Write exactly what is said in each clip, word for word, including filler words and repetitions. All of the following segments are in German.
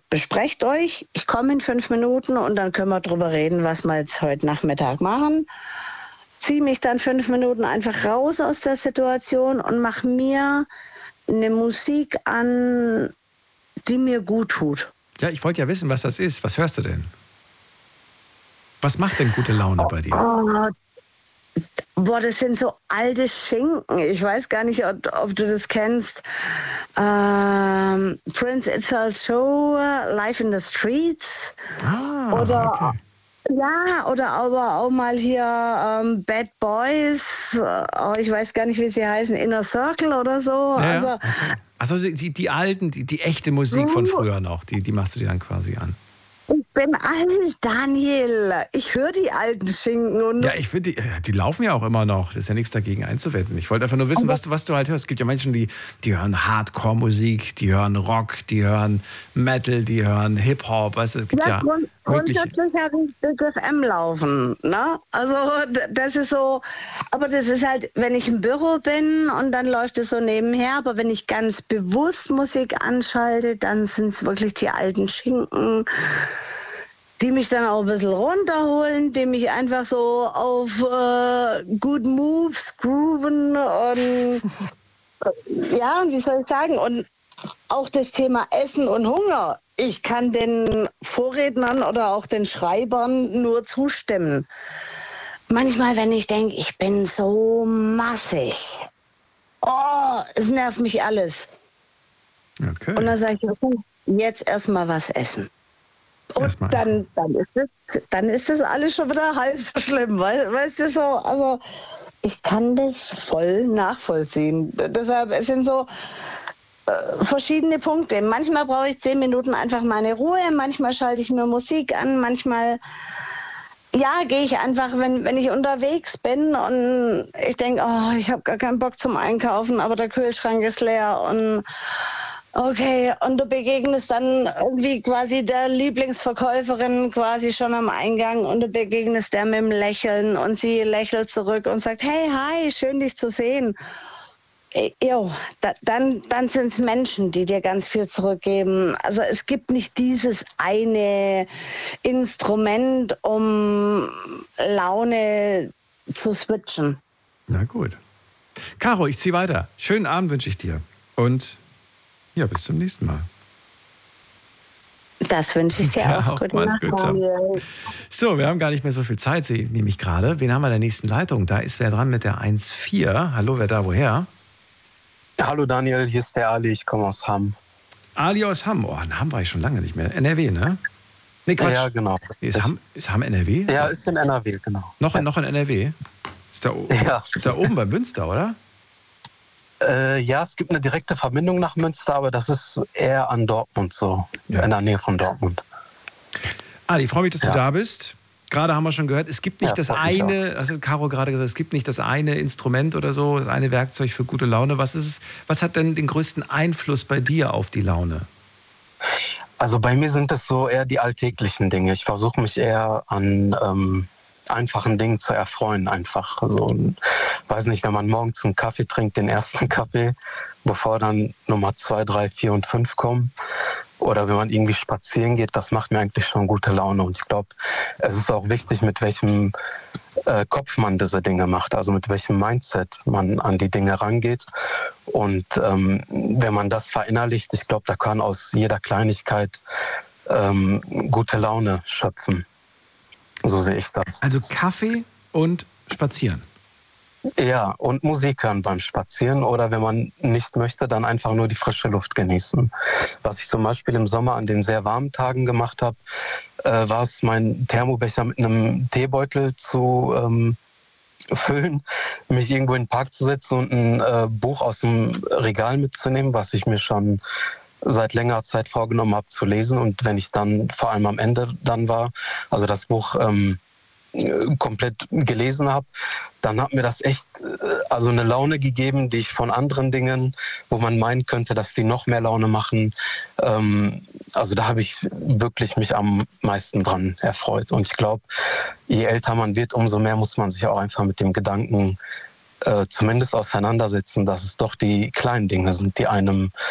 besprecht euch, ich komme in fünf Minuten und dann können wir drüber reden, was wir jetzt heute Nachmittag machen. Ziehe mich dann fünf Minuten einfach raus aus der Situation und mache mir eine Musik an, die mir gut tut. Ja, ich wollte ja wissen, was das ist. Was hörst du denn? Was macht denn gute Laune bei dir? Oh, boah, das sind so alte Schinken. Ich weiß gar nicht, ob, ob du das kennst. Ähm, Prince Itself Show, Live in the Streets. Ah, oder okay. Ja, oder aber auch mal hier ähm, Bad Boys, oh, ich weiß gar nicht, wie sie heißen, Inner Circle oder so. Ja, also okay. Also die, die alten, die, die echte Musik von früher noch, die, die machst du dir dann quasi an. Ich bin alt, Daniel. Ich höre die alten Schinken. Und ja, ich finde, die, die laufen ja auch immer noch. Das ist ja nichts dagegen einzuwenden. Ich wollte einfach nur wissen, was du, was du halt hörst. Es gibt ja Menschen, die, die hören Hardcore-Musik, die hören Rock, die hören Metal, die hören Hip-Hop. Weißt du, es gibt ja, ja grund, grundsätzlich habe ich Big F M laufen. Ne? Also das ist so, aber das ist halt, wenn ich im Büro bin und dann läuft es so nebenher. Aber wenn ich ganz bewusst Musik anschalte, dann sind es wirklich die alten Schinken, die mich dann auch ein bisschen runterholen, die mich einfach so auf äh, Good Moves grooven und ja, wie soll ich sagen, und auch das Thema Essen und Hunger. Ich kann den Vorrednern oder auch den Schreibern nur zustimmen. Manchmal, wenn ich denke, ich bin so massig, oh, es nervt mich alles. Okay. Und dann sage ich, jetzt erstmal was essen. Und dann, dann, ist das, dann ist das alles schon wieder halb so schlimm, weißt, weißt du so? Also ich kann das voll nachvollziehen. Deshalb, es sind so äh, verschiedene Punkte. Manchmal brauche ich zehn Minuten einfach meine Ruhe, manchmal schalte ich mir Musik an, manchmal ja, gehe ich einfach, wenn, wenn ich unterwegs bin und ich denke, oh, ich habe gar keinen Bock zum Einkaufen, aber der Kühlschrank ist leer und okay, und du begegnest dann irgendwie quasi der Lieblingsverkäuferin quasi schon am Eingang und du begegnest der mit dem Lächeln und sie lächelt zurück und sagt, hey, hi, schön dich zu sehen. Jo, da, dann, dann sind es Menschen, die dir ganz viel zurückgeben. Also es gibt nicht dieses eine Instrument, um Laune zu switchen. Na gut. Caro, ich ziehe weiter. Schönen Abend wünsche ich dir und ja, bis zum nächsten Mal. Das wünsche ich dir ja, auch. Gute Nacht, gut, so, wir haben gar nicht mehr so viel Zeit, sehe ich gerade. Wen haben wir in der nächsten Leitung? Da ist wer dran mit der eins vier. Hallo, wer da, woher? Hallo Daniel, hier ist der Ali, ich komme aus Hamm. Ali aus Hamm, oh, in Hamm war ich schon lange nicht mehr. N R W, ne? Nee, Quatsch. Ja, genau. Ist Hamm, ist Hamm N R W? Ja, ist in N R W, genau. Noch, ja. noch in N R W? Ist da, ja. ist da oben bei Münster, oder? Äh, ja, es gibt eine direkte Verbindung nach Münster, aber das ist eher an Dortmund so, ja. in der Nähe von Dortmund. Ali, ich freue mich, dass ja. du da bist. Gerade haben wir schon gehört, es gibt nicht ja, das eine, das hat Caro gerade gesagt, es gibt nicht das eine Instrument oder so, das eine Werkzeug für gute Laune. Was ist es, was hat denn den größten Einfluss bei dir auf die Laune? Also bei mir sind es so eher die alltäglichen Dinge. Ich versuche mich eher an ähm, einfachen Dingen zu erfreuen einfach. Also, weiß nicht, wenn man morgens einen Kaffee trinkt, den ersten Kaffee, bevor dann Nummer zwei, drei, vier und fünf kommen. Oder wenn man irgendwie spazieren geht, das macht mir eigentlich schon gute Laune. Und ich glaube, es ist auch wichtig, mit welchem äh, Kopf man diese Dinge macht, also mit welchem Mindset man an die Dinge rangeht. Und ähm, wenn man das verinnerlicht, ich glaube, da kann aus jeder Kleinigkeit ähm, gute Laune schöpfen. So sehe ich das. Also Kaffee und Spazieren. Ja, und Musik hören beim Spazieren oder wenn man nicht möchte, dann einfach nur die frische Luft genießen. Was ich zum Beispiel im Sommer an den sehr warmen Tagen gemacht habe, äh, war es, meinen Thermobecher mit einem Teebeutel zu ähm, füllen, mich irgendwo in den Park zu setzen und ein äh, Buch aus dem Regal mitzunehmen, was ich mir schon seit längerer Zeit vorgenommen habe zu lesen. Und wenn ich dann vor allem am Ende dann war, also das Buch ähm, komplett gelesen habe, dann hat mir das echt also eine Laune gegeben, die ich von anderen Dingen, wo man meinen könnte, dass die noch mehr Laune machen, ähm, also da habe ich wirklich mich am meisten dran erfreut. Und ich glaube, je älter man wird, umso mehr muss man sich auch einfach mit dem Gedanken äh, zumindest auseinandersetzen, dass es doch die kleinen Dinge sind, die einem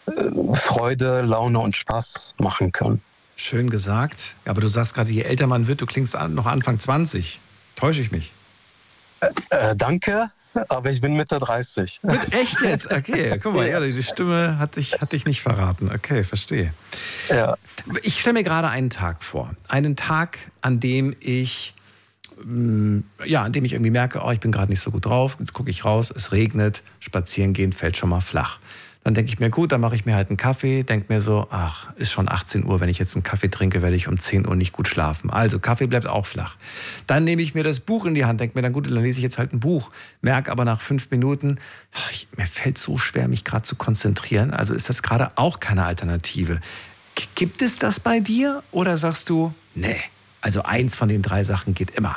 äh, Freude, Laune und Spaß machen können. Schön gesagt. Aber du sagst gerade, je älter man wird, du klingst noch Anfang zwanzig. Täusche ich mich? Äh, äh, danke, aber ich bin Mitte dreißig. Mit echt jetzt? Okay, guck mal, ja, die Stimme hat dich, hat dich nicht verraten. Okay, verstehe. Ja. Ich stelle mir gerade einen Tag vor. Einen Tag, an dem ich, ja, an dem ich irgendwie merke, oh, ich bin gerade nicht so gut drauf. Jetzt gucke ich raus, es regnet, spazieren gehen fällt schon mal flach. Dann denke ich mir, gut, dann mache ich mir halt einen Kaffee, denke mir so, ach, ist schon achtzehn Uhr, wenn ich jetzt einen Kaffee trinke, werde ich um zehn Uhr nicht gut schlafen. Also, Kaffee bleibt auch flach. Dann nehme ich mir das Buch in die Hand, denke mir, dann gut, dann lese ich jetzt halt ein Buch. Merke aber nach fünf Minuten, ach, ich, mir fällt so schwer, mich gerade zu konzentrieren. Also ist das gerade auch keine Alternative. G- gibt es das bei dir oder sagst du, nee, also eins von den drei Sachen geht immer?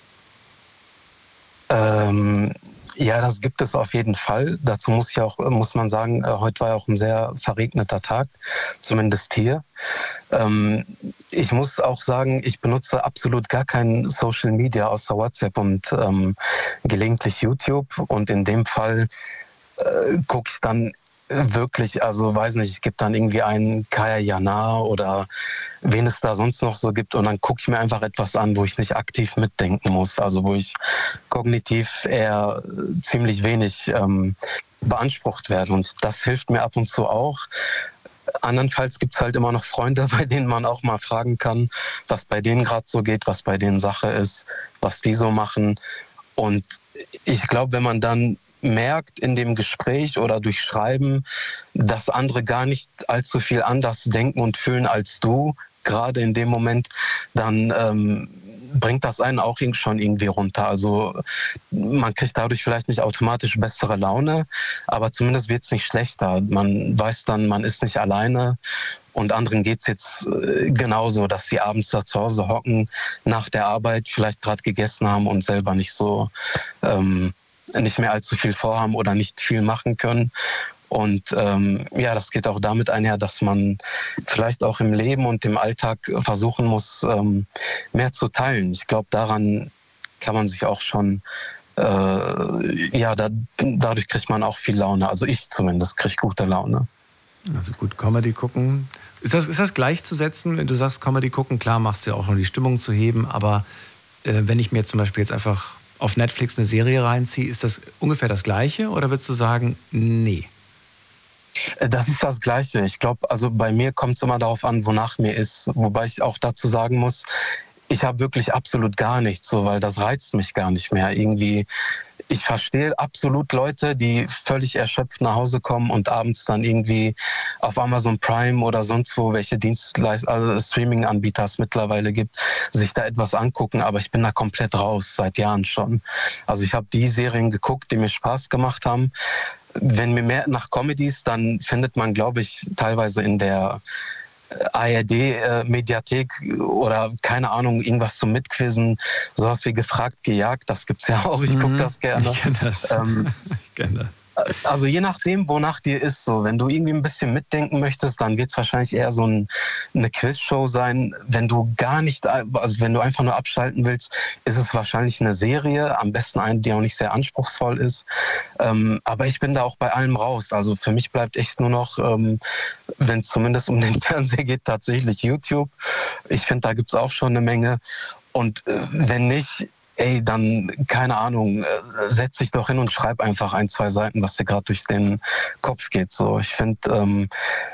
Ähm... Ja, das gibt es auf jeden Fall. Dazu muss ich auch, muss man sagen, heute war ja auch ein sehr verregneter Tag, zumindest hier. Ähm, ich muss auch sagen, ich benutze absolut gar kein Social Media außer WhatsApp und ähm, gelegentlich YouTube. Und in dem Fall äh, gucke ich dann wirklich, also weiß nicht, es gibt dann irgendwie einen Kaya Jana oder wen es da sonst noch so gibt und dann gucke ich mir einfach etwas an, wo ich nicht aktiv mitdenken muss, also wo ich kognitiv eher ziemlich wenig ähm, beansprucht werde und das hilft mir ab und zu auch. Andernfalls gibt es halt immer noch Freunde, bei denen man auch mal fragen kann, was bei denen gerade so geht, was bei denen Sache ist, was die so machen und ich glaube, wenn man dann merkt in dem Gespräch oder durch Schreiben, dass andere gar nicht allzu viel anders denken und fühlen als du, gerade in dem Moment, dann ähm, bringt das einen auch schon irgendwie runter. Also man kriegt dadurch vielleicht nicht automatisch bessere Laune, aber zumindest wird es nicht schlechter. Man weiß dann, man ist nicht alleine und anderen geht es jetzt äh, genauso, dass sie abends da zu Hause hocken, nach der Arbeit vielleicht gerade gegessen haben und selber nicht so ähm, nicht mehr allzu viel vorhaben oder nicht viel machen können. Und ähm, ja, das geht auch damit einher, dass man vielleicht auch im Leben und im Alltag versuchen muss, ähm, mehr zu teilen. Ich glaube, daran kann man sich auch schon, äh, ja, da, dadurch kriegt man auch viel Laune. Also ich zumindest kriege gute Laune. Also gut, Comedy gucken. Ist das, ist das gleichzusetzen, wenn du sagst, Comedy gucken? Klar, machst du ja auch noch die Stimmung zu heben, aber äh, wenn ich mir zum Beispiel jetzt einfach auf Netflix eine Serie reinziehe, ist das ungefähr das Gleiche oder würdest du sagen, nee? Das ist das Gleiche. Ich glaube, also bei mir kommt es immer darauf an, wonach mir ist. Wobei ich auch dazu sagen muss, ich habe wirklich absolut gar nichts, so, weil das reizt mich gar nicht mehr. Irgendwie, ich verstehe absolut Leute, die völlig erschöpft nach Hause kommen und abends dann irgendwie auf Amazon Prime oder sonst wo, welche Dienstleist- also Streaming-Anbieter es mittlerweile gibt, sich da etwas angucken. Aber ich bin da komplett raus, seit Jahren schon. Also ich habe die Serien geguckt, die mir Spaß gemacht haben. Wenn mir mehr nach Comedies, dann findet man, glaube ich, teilweise in der A R D-Mediathek oder keine Ahnung, irgendwas zum Mitquizzen, sowas wie gefragt, gejagt, das gibt's ja auch, ich gucke das gerne. Ich kenne das. Ähm, ich kenn das. Also je nachdem, wonach dir ist, so, wenn du irgendwie ein bisschen mitdenken möchtest, dann wird es wahrscheinlich eher so ein, eine Quizshow sein. Wenn du gar nicht, also wenn du einfach nur abschalten willst, ist es wahrscheinlich eine Serie, am besten eine, die auch nicht sehr anspruchsvoll ist. Ähm, aber ich bin da auch bei allem raus. Also für mich bleibt echt nur noch, ähm, wenn es zumindest um den Fernseher geht, tatsächlich YouTube. Ich finde, da gibt es auch schon eine Menge. Und äh, wenn nicht, ey, dann, keine Ahnung, setz dich doch hin und schreib einfach ein, zwei Seiten, was dir gerade durch den Kopf geht. So, ich finde, ähm,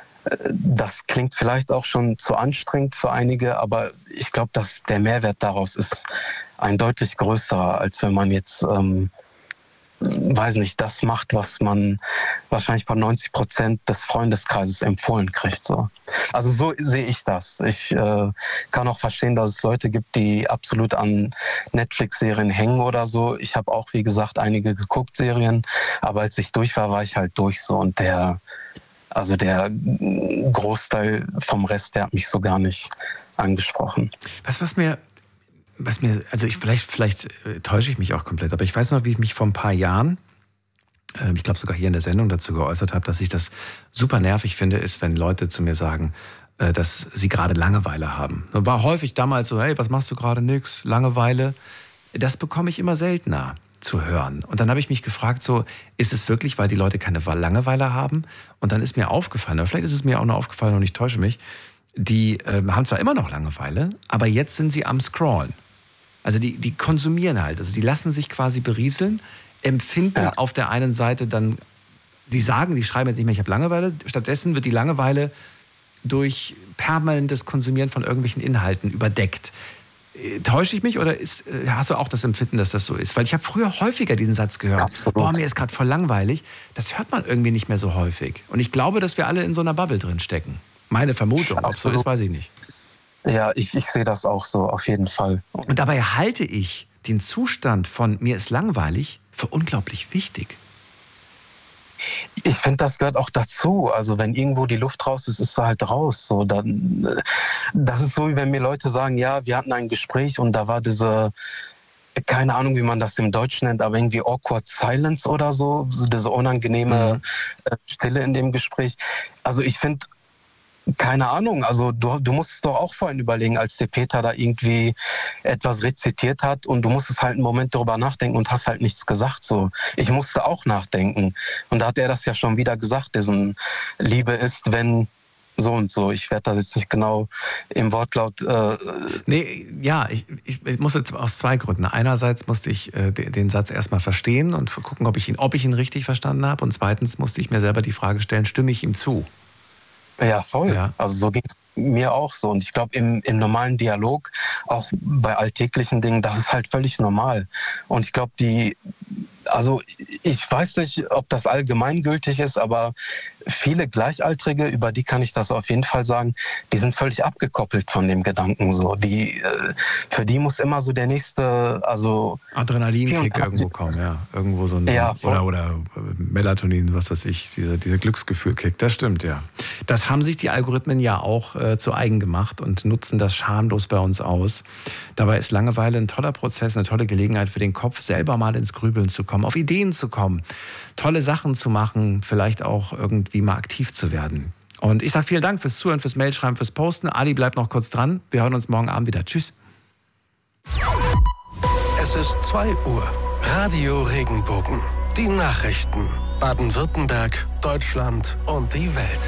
das klingt vielleicht auch schon zu anstrengend für einige, aber ich glaube, dass der Mehrwert daraus ist ein deutlich größerer, als wenn man jetzt, ähm, weiß nicht, das macht, was man wahrscheinlich von neunzig Prozent des Freundeskreises empfohlen kriegt. So. Also so sehe ich das. Ich äh, kann auch verstehen, dass es Leute gibt, die absolut an Netflix-Serien hängen oder so. Ich habe auch, wie gesagt, einige geguckt, Serien, aber als ich durch war, war ich halt durch so und der, also der Großteil vom Rest, der hat mich so gar nicht angesprochen. Was, was mir Was mir, also ich, vielleicht, vielleicht äh, täusche ich mich auch komplett, aber ich weiß noch, wie ich mich vor ein paar Jahren, äh, ich glaube sogar hier in der Sendung dazu geäußert habe, dass ich das super nervig finde, ist, wenn Leute zu mir sagen, äh, dass sie gerade Langeweile haben. War häufig damals so, hey, was machst du gerade? Nix, Langeweile. Das bekomme ich immer seltener. zu hören. Und dann habe ich mich gefragt, so, ist es wirklich, weil die Leute keine Langeweile haben? Und dann ist mir aufgefallen, oder vielleicht ist es mir auch noch aufgefallen und ich täusche mich, die äh, haben zwar immer noch Langeweile, aber jetzt sind sie am Scrollen. Also die, die konsumieren halt, also die lassen sich quasi berieseln, empfinden ja. auf der einen Seite dann, die sagen, die schreiben jetzt nicht mehr, ich habe Langeweile, stattdessen wird die Langeweile durch permanentes Konsumieren von irgendwelchen Inhalten überdeckt. Täusche ich mich oder ist, hast du auch das Empfinden, dass das so ist? Weil ich habe früher häufiger diesen Satz gehört. Absolut. Boah, mir ist gerade voll langweilig. Das hört man irgendwie nicht mehr so häufig. Und ich glaube, dass wir alle in so einer Bubble drin stecken. Meine Vermutung, ob es so ist, weiß ich nicht. Ja, ich, ich sehe das auch so, auf jeden Fall. Und dabei halte ich den Zustand von mir ist langweilig für unglaublich wichtig. Ich finde, das gehört auch dazu. Also wenn irgendwo die Luft raus ist, ist sie halt raus. So, dann, das ist so, wie wenn mir Leute sagen, ja, wir hatten ein Gespräch und da war diese, keine Ahnung, wie man das im Deutschen nennt, aber irgendwie awkward silence oder so, diese unangenehme mhm. Stille in dem Gespräch. Also ich finde, keine Ahnung, also du, du musst es doch auch vorhin überlegen, als der Peter da irgendwie etwas rezitiert hat und du musstest halt einen Moment darüber nachdenken und hast halt nichts gesagt. So, ich musste auch nachdenken. Und da hat er das ja schon wieder gesagt, diesen Liebe ist, wenn so und so. Ich werde das jetzt nicht genau im Wortlaut... Äh nee, ja, ich, ich, ich musste jetzt aus zwei Gründen. Einerseits musste ich äh, den, den Satz erstmal verstehen und gucken, ob ich ihn, ob ich ihn richtig verstanden habe. Und zweitens musste ich mir selber die Frage stellen, stimme ich ihm zu? Ja, voll. Ja. Also so ging es mir auch so. Und ich glaube, im, im normalen Dialog, auch bei alltäglichen Dingen, das ist halt völlig normal. Und ich glaube, die, also ich weiß nicht, ob das allgemeingültig ist, aber viele Gleichaltrige, über die kann ich das auf jeden Fall sagen, die sind völlig abgekoppelt von dem Gedanken. So. Die, für die muss immer so der nächste, also Adrenalinkick irgendwo kommen, ja. Irgendwo so ein, ja, oder, oder Melatonin, was weiß ich, dieser, dieser Glücksgefühlkick, das stimmt, ja. Das haben sich die Algorithmen ja auch äh, zu eigen gemacht und nutzen das schamlos bei uns aus. Dabei ist Langeweile ein toller Prozess, eine tolle Gelegenheit für den Kopf, selber mal ins Grübeln zu kommen, auf Ideen zu kommen, tolle Sachen zu machen, vielleicht auch irgendwie mal aktiv zu werden. Und ich sage vielen Dank fürs Zuhören, fürs Mailschreiben, fürs Posten. Ali, bleib noch kurz dran. Wir hören uns morgen Abend wieder. Tschüss. Es ist zwei Uhr. Radio Regenbogen. Die Nachrichten. Baden-Württemberg, Deutschland und die Welt.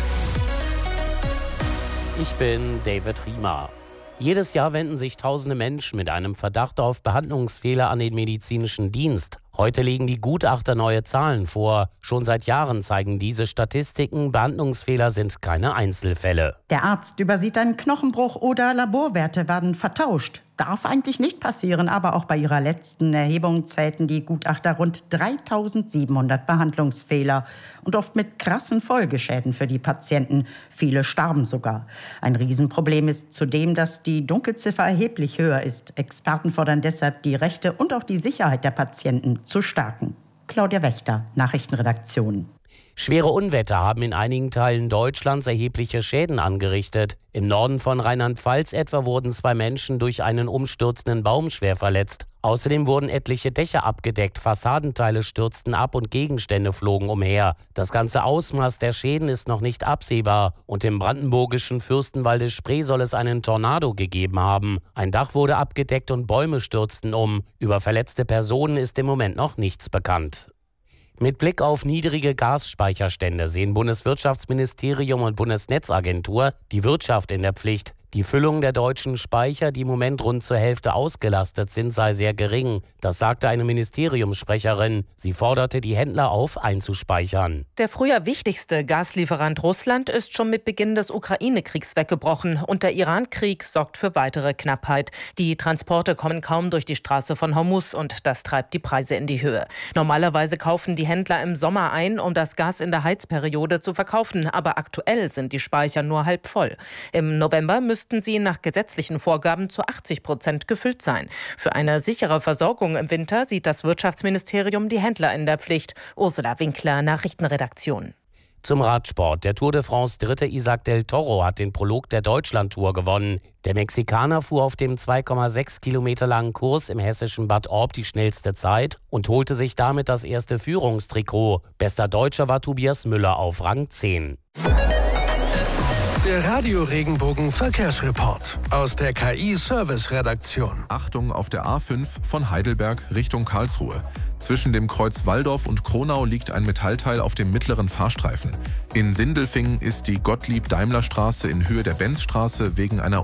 Ich bin David Riemer. Jedes Jahr wenden sich tausende Menschen mit einem Verdacht auf Behandlungsfehler an den medizinischen Dienst. Heute legen die Gutachter neue Zahlen vor. Schon seit Jahren zeigen diese Statistiken, Behandlungsfehler sind keine Einzelfälle. Der Arzt übersieht einen Knochenbruch oder Laborwerte werden vertauscht. Darf eigentlich nicht passieren, aber auch bei ihrer letzten Erhebung zählten die Gutachter rund dreitausendsiebenhundert Behandlungsfehler und oft mit krassen Folgeschäden für die Patienten. Viele starben sogar. Ein Riesenproblem ist zudem, dass die Dunkelziffer erheblich höher ist. Experten fordern deshalb, die Rechte und auch die Sicherheit der Patienten zu stärken. Claudia Wächter, Nachrichtenredaktion. Schwere Unwetter haben in einigen Teilen Deutschlands erhebliche Schäden angerichtet. Im Norden von Rheinland-Pfalz etwa wurden zwei Menschen durch einen umstürzenden Baum schwer verletzt. Außerdem wurden etliche Dächer abgedeckt, Fassadenteile stürzten ab und Gegenstände flogen umher. Das ganze Ausmaß der Schäden ist noch nicht absehbar. Und im brandenburgischen Fürstenwalde Spree soll es einen Tornado gegeben haben. Ein Dach wurde abgedeckt und Bäume stürzten um. Über verletzte Personen ist im Moment noch nichts bekannt. Mit Blick auf niedrige Gasspeicherstände sehen Bundeswirtschaftsministerium und Bundesnetzagentur die Wirtschaft in der Pflicht. Die Füllung der deutschen Speicher, die im Moment rund zur Hälfte ausgelastet sind, sei sehr gering. Das sagte eine Ministeriumssprecherin. Sie forderte die Händler auf, einzuspeichern. Der früher wichtigste Gaslieferant Russland ist schon mit Beginn des Ukraine-Kriegs weggebrochen. Und der Iran-Krieg sorgt für weitere Knappheit. Die Transporte kommen kaum durch die Straße von Hormuz und das treibt die Preise in die Höhe. Normalerweise kaufen die Händler im Sommer ein, um das Gas in der Heizperiode zu verkaufen. Aber aktuell sind die Speicher nur halb voll. Im November müssen müssten sie nach gesetzlichen Vorgaben zu achtzig Prozent gefüllt sein. Für eine sichere Versorgung im Winter sieht das Wirtschaftsministerium die Händler in der Pflicht. Ursula Winkler, Nachrichtenredaktion. Zum Radsport. Der Tour de France Dritte Isaac del Toro hat den Prolog der Deutschlandtour gewonnen. Der Mexikaner fuhr auf dem zwei Komma sechs Kilometer langen Kurs im hessischen Bad Orb die schnellste Zeit und holte sich damit das erste Führungstrikot. Bester Deutscher war Tobias Müller auf Rang zehn. Der Radio Regenbogen Verkehrsreport aus der K I-Service-Redaktion. Achtung auf der A fünf von Heidelberg Richtung Karlsruhe. Zwischen dem Kreuz Walldorf und Kronau liegt ein Metallteil auf dem mittleren Fahrstreifen. In Sindelfingen ist die Gottlieb-Daimler-Straße in Höhe der Benzstraße wegen einer